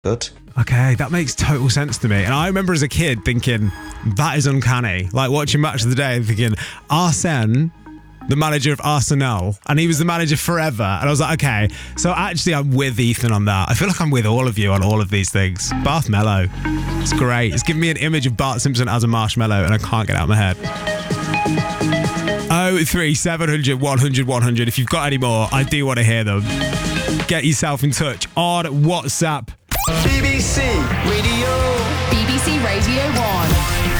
Good. Okay, that makes total sense to me. And I remember as a kid thinking, that is uncanny. Like watching Match of the Day and thinking, Arsene, the manager of Arsenal, and he was the manager forever. And I was like, okay, so actually I'm with Ethan on that. I feel like I'm with all of you on all of these things. Bath Mellow. It's great. It's giving me an image of Bart Simpson as a marshmallow and I can't get it out of my head. 03700 100 100. If you've got any more, I do want to hear them. Get yourself in touch on WhatsApp. BBC Radio 1.